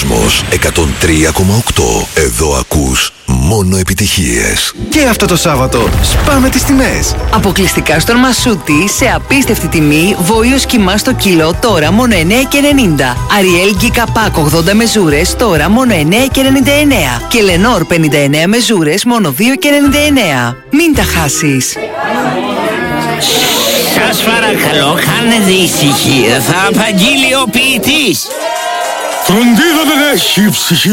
Κόσμος 103,8. Εδώ ακούς μόνο επιτυχίες. Και αυτό το Σάββατο σπάμε τις τιμές. Αποκλειστικά στον Μασούτη σε απίστευτη τιμή βόηος κιμά στο κιλό τώρα μόνο 9,90. Αριέλ Γκίκα Πακ 80 μεζούρες τώρα μόνο 9,99. Και Λενόρ 59 μεζούρες μόνο 2,99. Μην τα χάσεις. Σας παρακαλώ, κάνετε ησυχία, θα απαγγείλει ο ποιητής. Φροντίδα δεν έχει ψυχή.